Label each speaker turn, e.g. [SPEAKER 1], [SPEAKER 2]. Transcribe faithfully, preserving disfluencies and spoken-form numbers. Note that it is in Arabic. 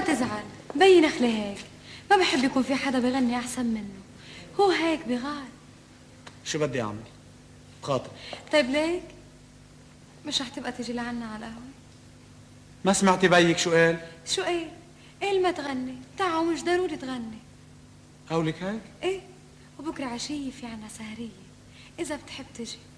[SPEAKER 1] تزعل، بين اخلي هيك، ما بحب يكون في حدا بغني احسن منه، هو هيك بغال.
[SPEAKER 2] شو بدي اعمل؟ بخاطر.
[SPEAKER 1] طيب ليك؟ مش رح تبقى تيجي لعنا على القهوة؟
[SPEAKER 2] ما سمعتي بيك شو قال؟
[SPEAKER 1] شو قال؟ قال ما تغني، تعا مش ضروري تغني.
[SPEAKER 2] قولك هيك؟
[SPEAKER 1] ايه، وبكره عشية في عنا سهرية، إذا بتحب تجي.